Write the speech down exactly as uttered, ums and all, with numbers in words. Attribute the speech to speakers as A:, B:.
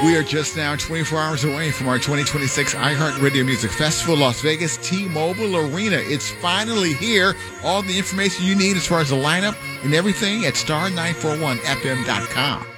A: We are just now twenty-four hours away from our twenty twenty-six iHeartRadio Music Festival, Las Vegas T-Mobile Arena. It's finally here. All the information you need as far as the lineup and everything at star nine four one f m dot com.